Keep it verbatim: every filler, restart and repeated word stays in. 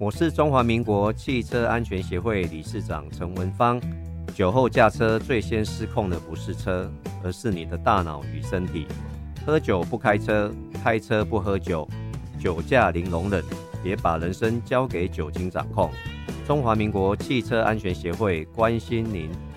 我是中华民国汽车安全协会理事长陈文芳。酒后驾车最先失控的不是车，而是你的大脑与身体。喝酒不开车，开车不喝酒，酒驾零容忍，别把人生交给酒精掌控。中华民国汽车安全协会关心您。